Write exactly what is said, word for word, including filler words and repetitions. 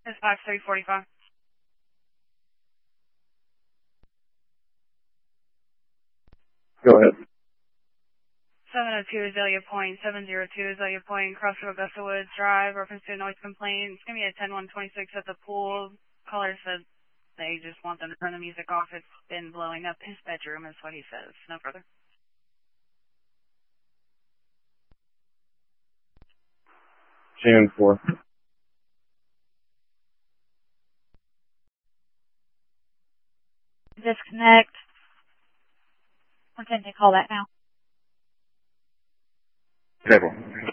It's five three forty-five. Go ahead. seven oh two Azalea Point, seven oh two Azalea Point, Crossroad Augusta Woods Drive, reference to a noise complaint. It's going to be at ten one twenty-six at the pool. Caller said they just want them to turn the music off. It's been blowing up his bedroom, is what he says. No further. June fourth. Disconnect. We're going to call that now. Table.